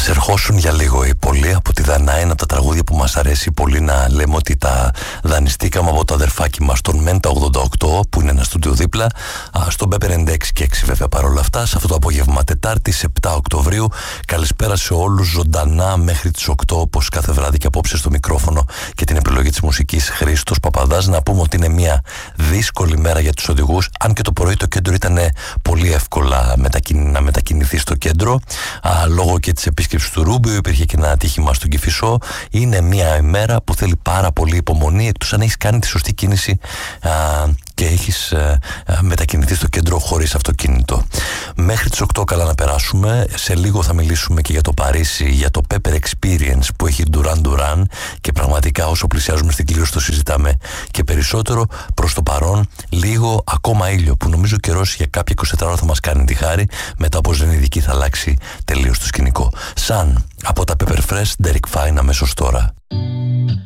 Ας ερχόσουν για λίγο οι πολλοί από τη Δανάη, ένα από τα τραγούδια που μας αρέσει πολύ να λέμε ότι τα δανειστήκαμε από το αδερφάκι μας, τον Μέντα 88, που είναι ένα στούντιο δίπλα, στον Pepper 96 και 6 βέβαια παρόλα αυτά, σε αυτό το απόγευμα Τετάρτης 7 Οκτωβρίου. Καλησπέρα σε όλους, ζωντανά μέχρι τις 8 όπως κάθε βράδυ και απόψε στο μικρόφωνο και την επιλογή της μουσικής Χρήστος Παπαδάς. Να πούμε ότι είναι μια δύσκολη μέρα για τους οδηγούς, αν και το πρωί το κέντρο ήταν πολύ εύκολα να μετακινηθεί στο κέντρο, λόγω και της επίσκεψης του Ρούμπιο. Υπήρχε και ένα ατύχημα στον Κηφισό. Είναι μια ημέρα που θέλει πάρα πολύ υπομονή, εκτός αν έχεις κάνει τη σωστή κίνηση και έχεις μετακινηθεί στο κέντρο χωρίς αυτοκίνητο. Μέχρι τις 8 καλά να περάσουμε. Σε λίγο θα μιλήσουμε και για το Παρίσι, για το Pepper Experience που έχει Duran Duran, και πραγματικά όσο πλησιάζουμε στην κλήρωση το συζητάμε και περισσότερο. Προς το παρόν λίγο ακόμα ήλιο, που νομίζω καιρός για κάποια 24 ώρα θα μας κάνει τη χάρη, μετά από Ζενιδική θα αλλάξει τελείως το σκηνικό. Σαν από τα Pepper Fresh, Derek Fine αμέσως τώρα.